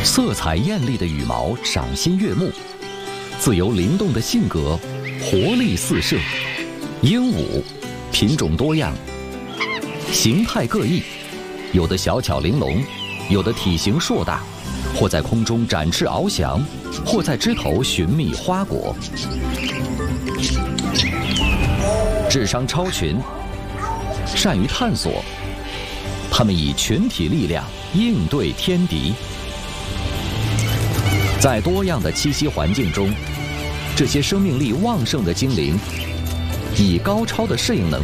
色彩艳丽的羽毛赏心悦目，自由灵动的性格活力四射。鹦鹉品种多样，形态各异，有的小巧玲珑，有的体型硕大，或在空中展翅翱翔，或在枝头寻觅花果。智商超群，善于探索，他们以群体力量应对天敌。在多样的栖息环境中，这些生命力旺盛的精灵以高超的适应能